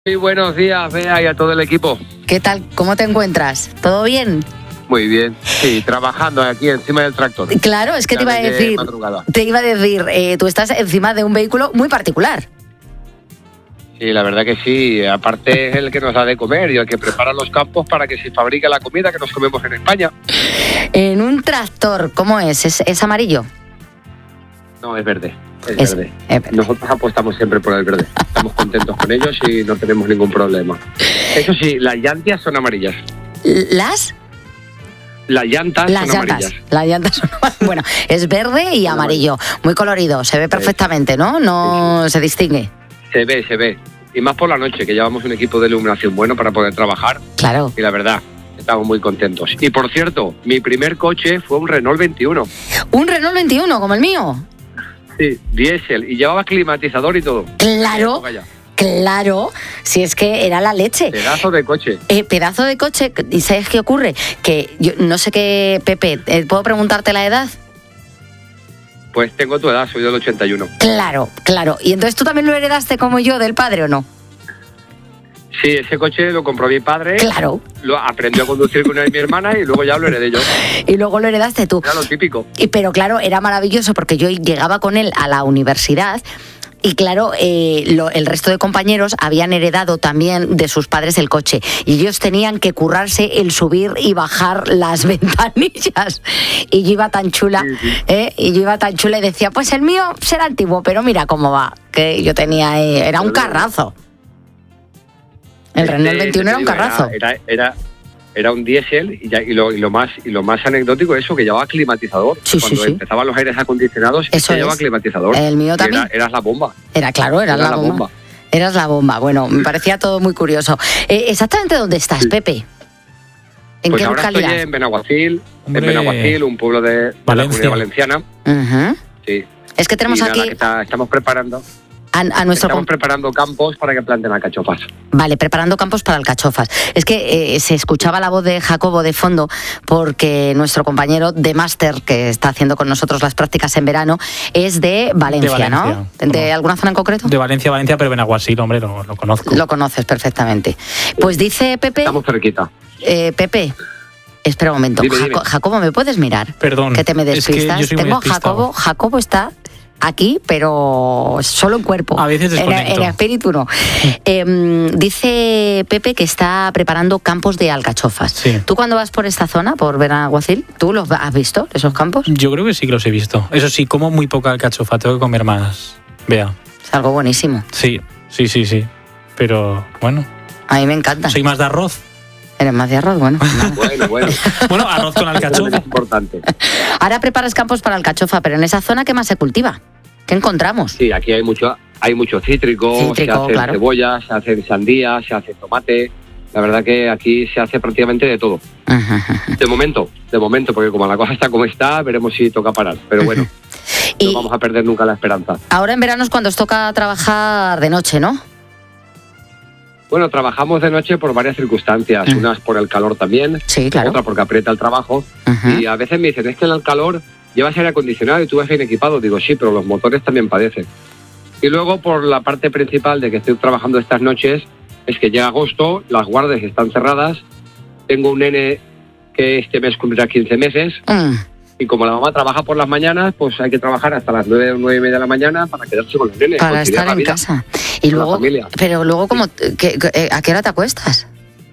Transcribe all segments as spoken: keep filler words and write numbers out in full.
Muy buenos días, Bea, y a todo el equipo. ¿Qué tal? ¿Cómo te encuentras? ¿Todo bien? Muy bien, sí, trabajando aquí encima del tractor. Claro, es que te iba a decir, te iba a decir, eh, tú estás encima de un vehículo muy particular. Sí, la verdad que sí, aparte es el que nos da de comer y el que prepara los campos para que se fabrique la comida que nos comemos en España. En un tractor, ¿cómo es? ¿Es, es amarillo? No, es verde. Es, Es- verde. es verde. Nosotros apostamos siempre por el verde. Estamos contentos con ellos y no tenemos ningún problema. Eso sí, las llantas son amarillas. ¿Las? Las llantas Las son llantas. amarillas. Las llantas son Bueno, es verde y Son amarillo. Muy colorido, se ve perfectamente, ¿no? No se distingue. Se ve, se ve. Y más por la noche, que llevamos un equipo de iluminación bueno para poder trabajar. Claro. Y la verdad, estamos muy contentos. Y por cierto, mi primer coche fue un Renault veintiuno. Un Renault veintiuno, como el mío. Sí, diésel. Y llevaba climatizador y todo. Claro, Época ya. claro. Si es que era la leche. Pedazo de coche. Eh, pedazo de coche. ¿Y sabes qué ocurre? Que yo no sé qué, Pepe, eh, ¿puedo preguntarte la edad? Pues tengo tu edad, soy del ochenta y uno. Claro, claro. ¿Y entonces tú también lo heredaste como yo del padre o no? Sí, ese coche lo compró mi padre. Claro. Lo aprendió a conducir con una de mi hermana y luego ya lo heredé yo. Y luego lo heredaste tú. Era lo típico. Y, pero claro, era maravilloso porque yo llegaba con él a la universidad y claro, eh, lo- el resto de compañeros habían heredado también de sus padres el coche y ellos tenían que currarse el subir y bajar las ventanillas. Y yo iba tan chula, Sí, sí. ¿eh? Y yo iba tan chula y decía, pues el mío será antiguo, pero mira cómo va, que yo tenía, eh, era un Pero- carrazo. El Renault Este, veintiuno era un te digo, carrazo. Era, era, era, era un diésel y, ya- y, lo, y, lo más, y lo más anecdótico es eso, que llevaba climatizador. Sí, sí, Cuando sí. empezaban los aires acondicionados, es Eso que es. llevaba climatizador. El mío Y también. Era, eras la bomba. Era claro, era, Era la, la bomba. bomba. Eras la bomba. Bueno, me parecía todo muy curioso. Eh, ¿Exactamente dónde estás, Sí. Pepe? ¿En Pues qué ahora localidad? estoy en Benaguacil, Hombre. en Benaguacil, un pueblo de, de la Valencia. Comunidad Valenciana. Ujú. Sí. Es que tenemos Y nada, aquí que está- estamos preparando, a, a nuestro... estamos com- preparando campos para que planten alcachofas. Vale, preparando campos para alcachofas. Es que eh, se escuchaba la voz de Jacobo de fondo porque nuestro compañero de máster que está haciendo con nosotros las prácticas en verano es de Valencia, De ¿no? Valencia. ¿De ¿Cómo? alguna zona en concreto? De Valencia, Valencia, pero Benaguasil, hombre, lo, lo conozco. Lo conoces perfectamente. Pues dice Pepe... Estamos cerquita. eh, Pepe, espera un momento. Dime, dime. Jaco- Jacobo, ¿me puedes mirar? Perdón. Que te me es que despistas. yo soy muy Tengo a despistado. Jacobo. Jacobo está aquí, pero solo en cuerpo. A veces en, desconecto. en espíritu no. Eh, dice Pepe que está preparando campos de alcachofas. Sí. ¿Tú cuando vas por esta zona, por Benaguacil, tú los has visto, esos campos? Yo creo que sí que los he visto. Eso sí, como muy poca alcachofa, tengo que comer más. Vea. Es algo buenísimo. Sí, sí, sí, sí. Pero bueno, A mí me encanta. soy más de arroz. Eres más de arroz, bueno. Bueno, bueno. Bueno, arroz con Eso también alcachofa. es importante. Ahora preparas campos para alcachofa, pero en esa zona, ¿qué más se cultiva? ¿Qué encontramos? Sí, aquí hay mucho, hay mucho cítrico, Cítrico, se hacen claro. cebollas, se hacen sandías, se hace tomate. La verdad que aquí se hace prácticamente de todo. De momento, de momento, porque como la cosa está como está, veremos si toca parar. Pero bueno, Y no vamos a perder nunca la esperanza. ahora en verano es cuando os toca trabajar de noche, ¿no? Bueno, trabajamos de noche por varias circunstancias. Mm. Unas por el calor también, Sí, claro. otra porque aprieta el trabajo. Ujú. Y a veces me dicen, es que en el calor llevas aire acondicionado y tú vas bien equipado. Digo, sí, pero los motores también padecen. Y luego por la parte principal de que estoy trabajando estas noches, es que llega agosto, las guardias están cerradas, tengo un nene que este mes cumplirá quince meses, Mm. y como la mamá trabaja por las mañanas, pues hay que trabajar hasta las nueve o nueve y media de la mañana para quedarse con el nene. Para conciliar estar la en vida casa. Y con la luego, familia. pero luego, como, ¿qué- qué- ¿a qué hora te acuestas?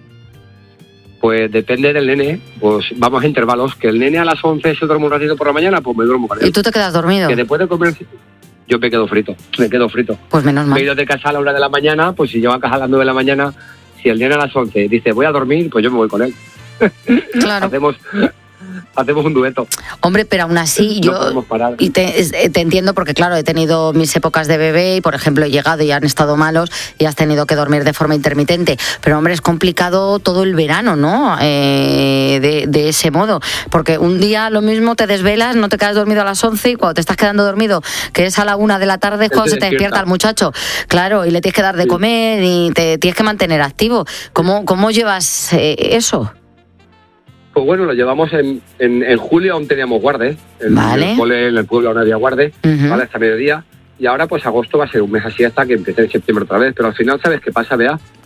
Pues depende del nene, pues vamos a intervalos, que el nene a las once se duerme un ratito por la mañana, pues me duermo con ¿Y él. tú te quedas dormido? Que después de comer, yo me quedo frito, me quedo frito. Pues menos Me he mal. ido de casa a la hora de la mañana, pues si llego a casa a las nueve de la mañana, si el nene a las once dice voy a dormir, pues yo me voy con él. Claro. Hacemos, hacemos un dueto. Hombre, pero aún así No yo... podemos parar. Y te, es- eh, te entiendo porque, claro, he tenido mis épocas de bebé y, por ejemplo, he llegado y han estado malos y has tenido que dormir de forma intermitente. Pero, hombre, es complicado todo el verano, ¿no? Eh, de, de ese modo. Porque un día lo mismo te desvelas, no te quedas dormido a las once y cuando te estás quedando dormido, que es a la una de la tarde, es Él cuando se se te despierta. despierta el muchacho. Claro, y le tienes que dar de Sí. comer y te tienes que mantener activo. ¿Cómo, cómo llevas eh, eso? Pues bueno, lo llevamos en, en, en julio, aún teníamos guardes. En, Vale. en el cole, en el pueblo aún había guardes, Ujú. ¿vale? Hasta mediodía. Y ahora, pues agosto va a ser un mes así hasta que empiece en septiembre otra vez. Pero al final, ¿sabes qué pasa, Bea?